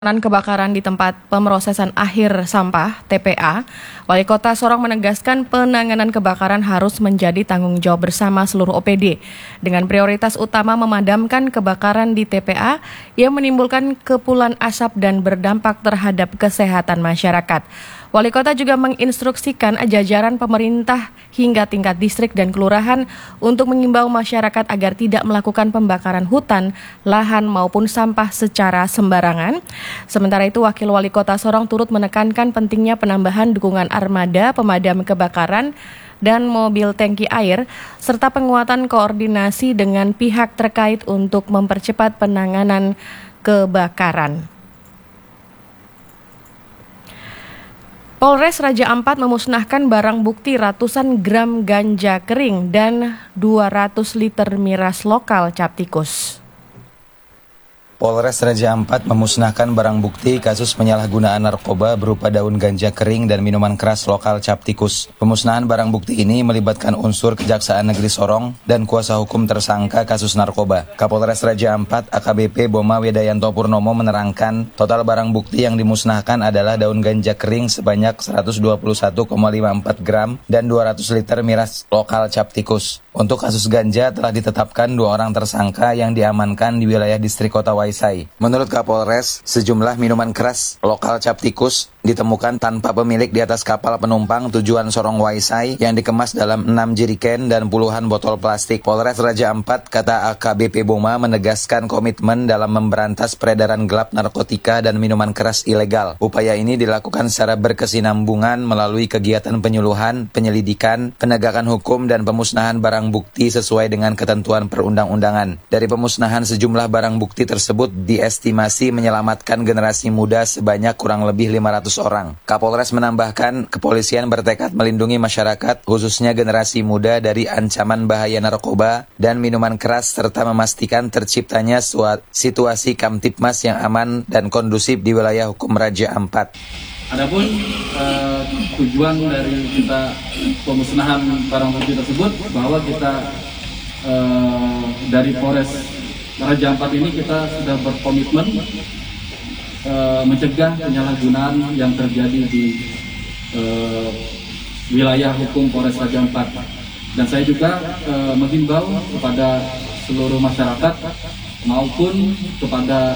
Kebakaran di tempat pemrosesan akhir sampah (TPA), Wali Kota Sorong menegaskan penanganan kebakaran harus menjadi tanggung jawab bersama seluruh OPD dengan prioritas utama memadamkan kebakaran di TPA yang menimbulkan kepulan asap dan berdampak terhadap kesehatan masyarakat. Wali Kota juga menginstruksikan jajaran pemerintah hingga tingkat distrik dan kelurahan untuk mengimbau masyarakat agar tidak melakukan pembakaran hutan, lahan maupun sampah secara sembarangan. Sementara itu, Wakil Wali Kota Sorong turut menekankan pentingnya penambahan dukungan armada pemadam kebakaran dan mobil tangki air, serta penguatan koordinasi dengan pihak terkait untuk mempercepat penanganan kebakaran. Polres Raja Ampat memusnahkan barang bukti ratusan gram ganja kering dan 200 liter miras lokal cap tikus. Polres Raja Ampat memusnahkan barang bukti kasus penyalahgunaan narkoba berupa daun ganja kering dan minuman keras lokal cap tikus. Pemusnahan barang bukti ini melibatkan unsur Kejaksaan Negeri Sorong dan kuasa hukum tersangka kasus narkoba. Kapolres Raja Ampat AKBP Boma Wedayanto Purnomo menerangkan total barang bukti yang dimusnahkan adalah daun ganja kering sebanyak 121,54 gram dan 200 liter miras lokal cap tikus. Untuk kasus ganja telah ditetapkan 2 orang tersangka yang diamankan di wilayah distrik Kota Waisai. Menurut Kapolres, sejumlah minuman keras lokal cap tikus ditemukan tanpa pemilik di atas kapal penumpang tujuan Sorong Waisai yang dikemas dalam 6 jeriken dan puluhan botol plastik. Polres Raja Ampat, kata AKBP Boma, menegaskan komitmen dalam memberantas peredaran gelap narkotika dan minuman keras ilegal. Upaya ini dilakukan secara berkesinambungan melalui kegiatan penyuluhan, penyelidikan, penegakan hukum, dan pemusnahan barang bukti sesuai dengan ketentuan perundang-undangan. Dari pemusnahan sejumlah barang bukti tersebut diestimasi menyelamatkan generasi muda sebanyak kurang lebih 500 orang. Kapolres menambahkan, kepolisian bertekad melindungi masyarakat, khususnya generasi muda dari ancaman bahaya narkoba dan minuman keras, serta memastikan terciptanya situasi Kamtipmas yang aman dan kondusif di wilayah hukum Raja Ampat. Adapun tujuan dari kita pemusnahan barang bukti tersebut, bahwa kita dari Polres Raja Ampat ini kita sudah berkomitmen mencegah penyalahgunaan yang terjadi di wilayah hukum Polres Raja Ampat. Dan saya juga menghimbau kepada seluruh masyarakat maupun kepada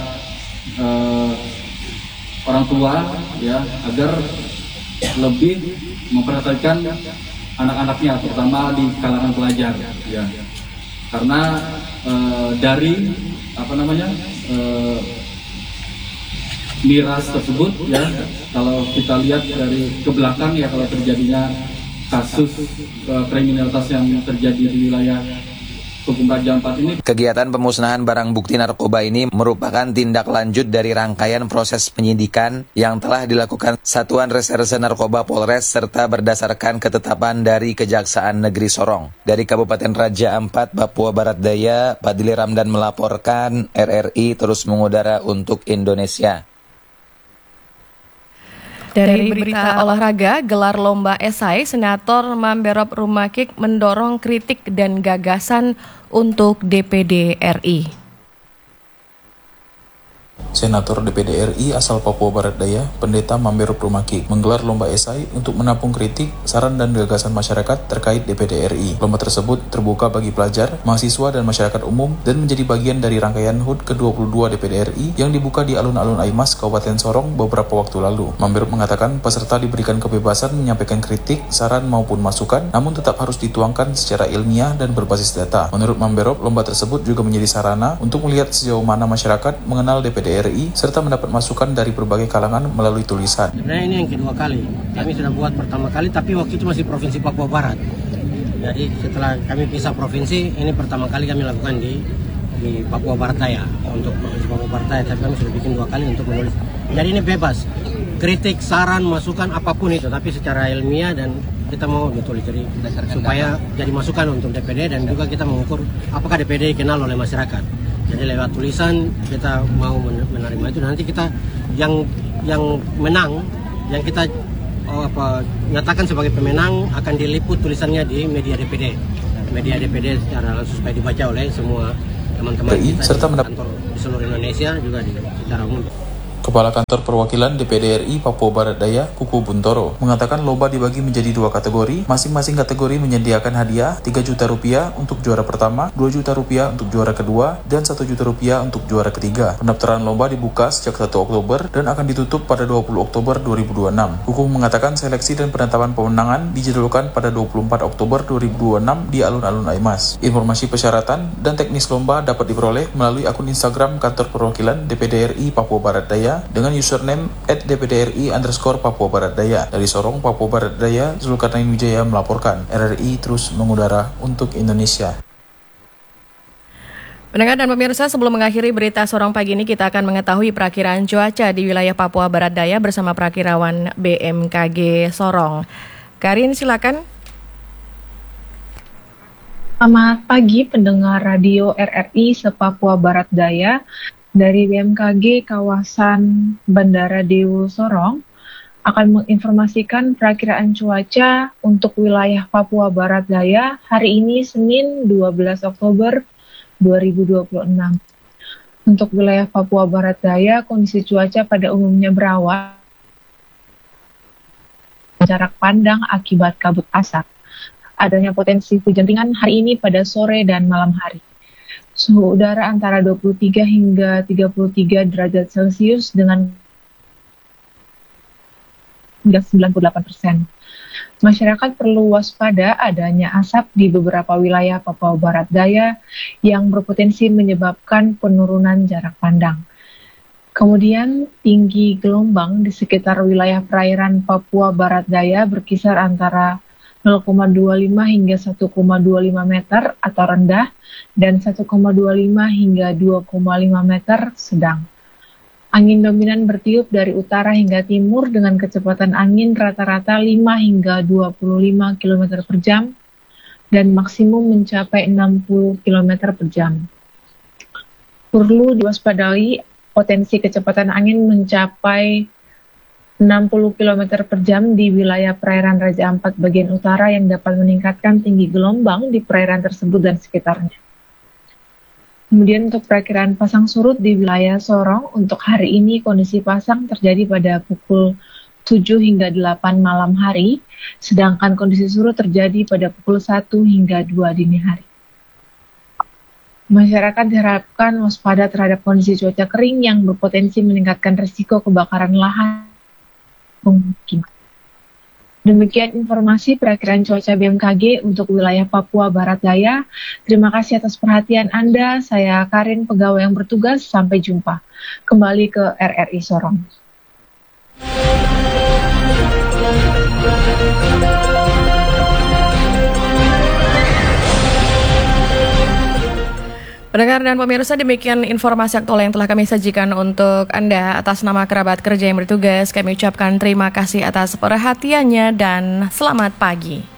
orang tua, ya, agar lebih memperhatikan anak-anaknya, terutama di kalangan pelajar, ya. Karena dari miras tersebut, ya, kalau kita lihat dari ke belakang, ya, kalau terjadinya kasus kriminalitas yang terjadi di wilayah hukum Raja Ampat ini. Kegiatan pemusnahan barang bukti narkoba ini merupakan tindak lanjut dari rangkaian proses penyidikan yang telah dilakukan Satuan Reserse Narkoba Polres serta berdasarkan ketetapan dari Kejaksaan Negeri Sorong. Dari Kabupaten Raja Ampat, Papua Barat Daya, Padli Ramdan melaporkan. RRI terus mengudara untuk Indonesia. Dari berita olahraga, gelar lomba esai, Senator Mamberop Rumakik mendorong kritik dan gagasan untuk DPD RI. Senator DPD RI asal Papua Barat Daya, Pendeta Mamberop Rumakik, menggelar lomba esai untuk menampung kritik, saran dan gagasan masyarakat terkait DPD RI. Lomba tersebut terbuka bagi pelajar, mahasiswa dan masyarakat umum dan menjadi bagian dari rangkaian HUT ke-22 DPD RI yang dibuka di alun-alun Aimas, Kabupaten Sorong beberapa waktu lalu. Mamberop mengatakan peserta diberikan kebebasan menyampaikan kritik, saran maupun masukan, namun tetap harus dituangkan secara ilmiah dan berbasis data. Menurut Mamberop, lomba tersebut juga menjadi sarana untuk melihat sejauh mana masyarakat mengenal DPD RI serta mendapat masukan dari berbagai kalangan melalui tulisan. Sebenarnya ini yang kedua kali. Kami sudah buat pertama kali, tapi waktu itu masih Provinsi Papua Barat. Jadi setelah kami pisah provinsi, ini pertama kali kami lakukan di Papua Barat Daya. Untuk Provinsi Papua Barat Daya, tapi kami sudah bikin 2 kali untuk menulis. Jadi ini bebas. Kritik, saran, masukan, apapun itu, tapi secara ilmiah dan kita mau ditulis. Jadi supaya jadi masukan untuk DPD dan juga kita mengukur apakah DPD dikenal oleh masyarakat. Jadi lewat tulisan kita mau menerima itu. Nanti kita yang menang, yang kita nyatakan sebagai pemenang akan diliput tulisannya di media DPD. Media DPD secara langsung supaya dibaca oleh semua teman-teman kita serta di kantor di seluruh Indonesia juga secara umum. Kepala Kantor Perwakilan DPD RI Papua Barat Daya, Kuku Buntoro, mengatakan lomba dibagi menjadi 2 kategori. Masing-masing kategori menyediakan hadiah 3 juta rupiah untuk juara pertama, 2 juta rupiah untuk juara kedua, dan 1 juta rupiah untuk juara ketiga. Pendaftaran lomba dibuka sejak 1 Oktober dan akan ditutup pada 20 Oktober 2026. Kuku mengatakan seleksi dan penetapan pemenangan dijadwalkan pada 24 Oktober 2026 di alun-alun Aimas. Informasi persyaratan dan teknis lomba dapat diperoleh melalui akun Instagram Kantor Perwakilan DPD RI Papua Barat Daya dengan username @dpdri_Papua Barat Daya. Dari Sorong, Papua Barat Daya, Zulkarnain Wijaya melaporkan. RRI terus mengudara untuk Indonesia. Pendengar dan pemirsa, sebelum mengakhiri berita Sorong pagi ini, kita akan mengetahui perakiraan cuaca di wilayah Papua Barat Daya bersama perakirawan BMKG Sorong. Karin, silakan. Selamat pagi pendengar radio RRI se-Papua Barat Daya. Dari BMKG kawasan Bandara Dewa Sorong akan menginformasikan perakiraan cuaca untuk wilayah Papua Barat Daya hari ini Senin 12 Oktober 2026. Untuk wilayah Papua Barat Daya, kondisi cuaca pada umumnya berawan, jarak pandang akibat kabut asap. Adanya potensi hujan ringan hari ini pada sore dan malam hari. Suhu udara antara 23 hingga 33 derajat Celcius dengan hingga 98%. Masyarakat perlu waspada adanya asap di beberapa wilayah Papua Barat Daya yang berpotensi menyebabkan penurunan jarak pandang. Kemudian tinggi gelombang di sekitar wilayah perairan Papua Barat Daya berkisar antara 0,25 hingga 1,25 meter atau rendah dan 1,25 hingga 2,5 meter sedang. Angin dominan bertiup dari utara hingga timur dengan kecepatan angin rata-rata 5 hingga 25 km per jam dan maksimum mencapai 60 km per jam. Perlu diwaspadai potensi kecepatan angin mencapai 60 km per jam di wilayah perairan Raja Ampat bagian utara yang dapat meningkatkan tinggi gelombang di perairan tersebut dan sekitarnya. Kemudian untuk perakiraan pasang surut di wilayah Sorong, untuk hari ini kondisi pasang terjadi pada pukul 7 hingga 8 malam hari, sedangkan kondisi surut terjadi pada pukul 1 hingga 2 dini hari. Masyarakat diharapkan waspada terhadap kondisi cuaca kering yang berpotensi meningkatkan risiko kebakaran lahan. Demikian informasi perakiraan cuaca BMKG untuk wilayah Papua Barat Daya. Terima kasih atas perhatian Anda. Saya Karin, pegawai yang bertugas. Sampai jumpa. Kembali ke RRI Sorong. Pendengar dan pemirsa, demikian informasi aktual yang telah kami sajikan untuk Anda. Atas nama kerabat kerja yang bertugas, kami ucapkan terima kasih atas perhatiannya dan selamat pagi.